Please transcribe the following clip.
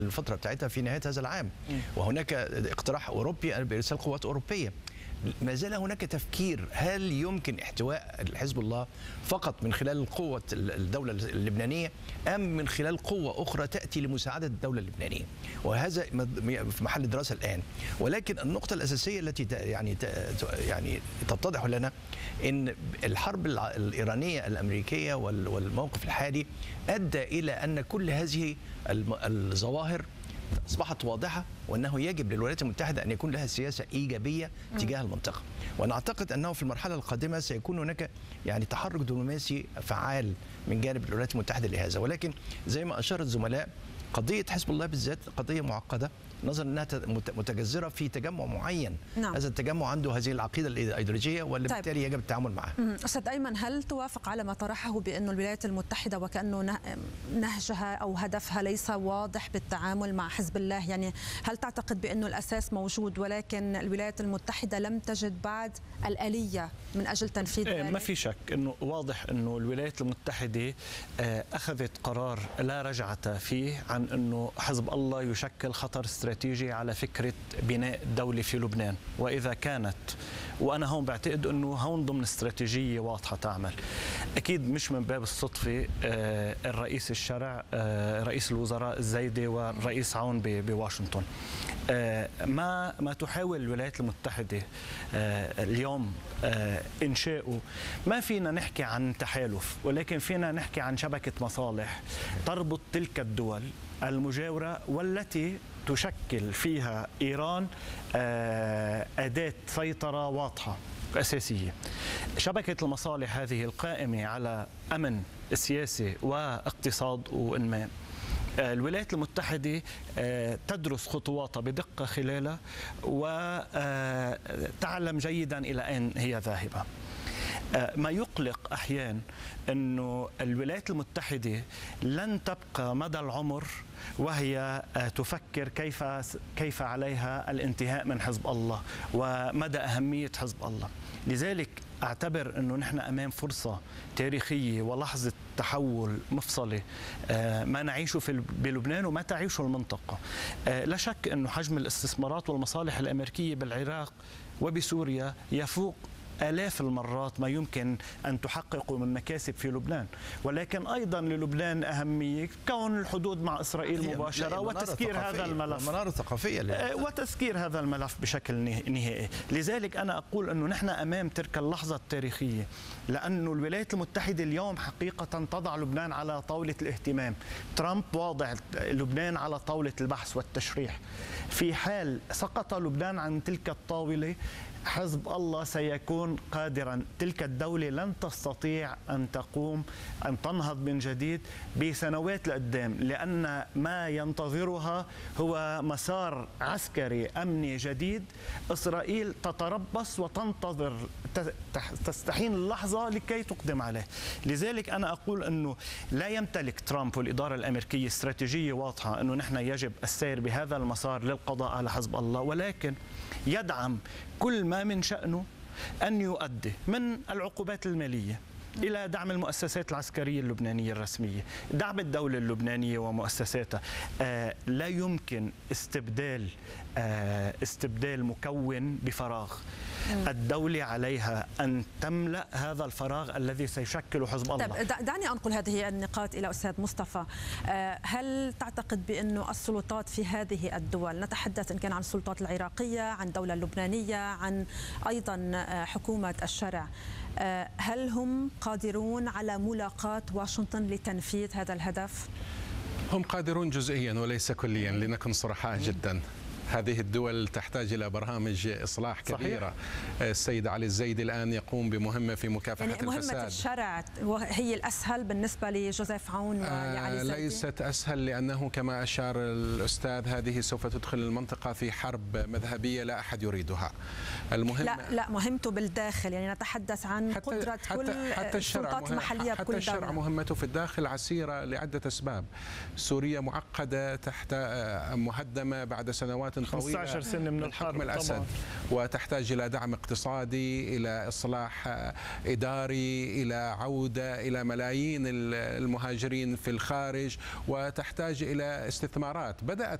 الفترة بتاعتها في نهاية هذا العام، وهناك اقتراح أوروبي بإرسال قوات أوروبية. ما زال هناك تفكير هل يمكن احتواء حزب الله فقط من خلال قوة الدولة اللبنانية أم من خلال قوة أخرى تأتي لمساعدة الدولة اللبنانية، وهذا في محل دراسة الآن. ولكن النقطة الأساسية التي يعني تتضح لنا أن الحرب الإيرانية الأمريكية والموقف الحالي أدى إلى أن كل هذه الظواهر أصبحت واضحة، وأنه يجب للولايات المتحدة أن يكون لها سياسة إيجابية تجاه المنطقة. وأنا أعتقد أنه في المرحلة القادمة سيكون هناك يعني تحرك دبلوماسي فعال من جانب الولايات المتحدة لهذا. ولكن زي ما أشار الزملاء، قضية حزب الله بالذات قضية معقدة، نظرا أنها متجذرة في تجمع معين. نعم. هذا التجمع عنده هذه العقيدة الأيديولوجية، وبالتالي يجب التعامل معها. أستاذ أيمن، هل توافق على ما طرحه بأن الولايات المتحدة وكأنه نهجها أو هدفها ليس واضح بالتعامل مع حزب الله؟ يعني هل تعتقد بأنه الأساس موجود ولكن الولايات المتحدة لم تجد بعد الآلية من أجل تنفيذ ذلك؟ ما في شك أنه واضح أنه الولايات المتحدة أخذت قرار لا رجعة فيه عن أنه حزب الله يشكل خطر استراتيجي على فكرة بناء دولة في لبنان. وإذا كانت، وأنا هون بعتقد أنه هون ضمن استراتيجية واضحة تعمل، أكيد مش من باب الصدفة الرئيس الشرع رئيس الوزراء الزايدي والرئيس عون بواشنطن ما تحاول الولايات المتحدة اليوم إنشاؤه. ما فينا نحكي عن تحالف، ولكن فينا نحكي عن شبكة مصالح تربط تلك الدول المجاورة والتي تشكل فيها إيران أداة سيطرة واضحة أساسية. شبكة المصالح هذه القائمة على أمن سياسي واقتصاد وإنماء. الولايات المتحدة تدرس خطواتها بدقة خلالها وتعلم جيدا إلى أين هي ذاهبة. ما يقلق أحيانا أنه الولايات المتحدة لن تبقى مدى العمر وهي تفكر كيف عليها الانتهاء من حزب الله ومدى أهمية حزب الله. لذلك أعتبر أنه نحن أمام فرصة تاريخية ولحظة تحول مفصلة ما نعيشه بلبنان وما تعيشه المنطقة. لا شك أنه حجم الاستثمارات والمصالح الأمريكية بالعراق وبسوريا يفوق آلاف المرات ما يمكن أن تحققوا من مكاسب في لبنان، ولكن أيضا للبنان أهمية كون الحدود مع إسرائيل مباشرة وتسكير هذا الملف، المنارة الثقافية وتسكير هذا الملف بشكل نهائي. لذلك أنا أقول أنه نحن أمام تلك اللحظة التاريخية، لأن الولايات المتحدة اليوم حقيقة تضع لبنان على طاولة الاهتمام. ترامب واضع لبنان على طاولة البحث والتشريح. في حال سقط لبنان عن تلك الطاولة حزب الله سيكون قادرا، تلك الدولة لن تستطيع أن تقوم أن تنهض من جديد بسنوات لقدام، لأن ما ينتظرها هو مسار عسكري أمني جديد. إسرائيل تتربص وتنتظر، تستحين اللحظة لكي تقدم عليه. لذلك أنا أقول أنه لا يمتلك ترامب والإدارة الأمريكية استراتيجية واضحة أنه نحن يجب السير بهذا المسار للقضاء على حزب الله، ولكن يدعم كل ما من شأنه أن يؤدي من العقوبات المالية إلى دعم المؤسسات العسكرية اللبنانية الرسمية، دعم الدولة اللبنانية ومؤسساتها. لا يمكن استبدال مكون بفراغ. الدولة عليها أن تملأ هذا الفراغ الذي سيشكل حزب الله. طيب دعني أنقل هذه النقاط إلى أستاذ مصطفى. هل تعتقد بأن السلطات في هذه الدول، نتحدث إن كان عن السلطات العراقية، عن الدولة اللبنانية، عن أيضا حكومة الشرع، هل هم قادرون على ملاقاة واشنطن لتنفيذ هذا الهدف؟ هم قادرون جزئيا وليس كليا، لنكن صرحاء جدا. هذه الدول تحتاج إلى برامج إصلاح كبيرة. صحيح. السيد علي الزايدي الآن يقوم بمهمة في مكافحة يعني الفساد. مهمة الشرع هي الأسهل بالنسبة لجوزيف عون وعلي الزايدي؟ ليست أسهل، لأنه كما أشار الأستاذ هذه سوف تدخل المنطقة في حرب مذهبية لا أحد يريدها. المهم لا مهمته بالداخل، يعني نتحدث عن قدرة كل السلطات المحلية بكل دولة. حتى الشرع مهمته في الداخل عسيرة لعدة أسباب. سوريا معقدة، تحت مهدمة بعد سنوات طويلة 15 سنة من حكم الحرب الأسد، وتحتاج إلى دعم اقتصادي، إلى إصلاح إداري، إلى عودة إلى ملايين المهاجرين في الخارج، وتحتاج إلى استثمارات. بدأت